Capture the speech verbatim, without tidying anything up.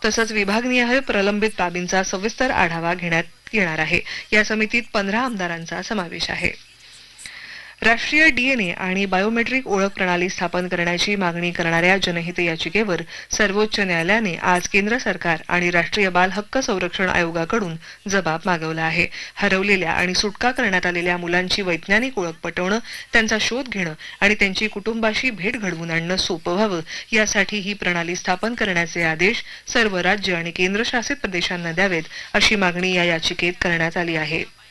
तसंच विभागनिहाय प्रलंबित बाबींचा सविस्तर आढावा घेण्यात येणार आहे। या समितीत पंधरा आमदारांचा समावेश आहे। राष्ट्रीय डीएनए आणि बायोमेट्रिक ओळख प्रणाली स्थापन करण्याची मागणी करणाऱ्या जनहित याचिकेवर सर्वोच्च न्यायालयाने आज केंद्र सरकार आणि राष्ट्रीय बाल हक्क संरक्षण आयोगाकडून जबाब मागवला आहे। हरवलेल्या आणि सुटका करण्यात आलेल्या मुलांची वैज्ञानिक ओळख पटवणं, त्यांचा शोध घेणं आणि त्यांची कुटुंबाशी भेट घडवून आणणं सोपं व्हावं यासाठी ही प्रणाली स्थापन करण्याचे आदेश सर्व राज्य आणि केंद्रशासित प्रदेशांना द्यावेत, अशी मागणी या याचिकेत करण्यात आली आहे।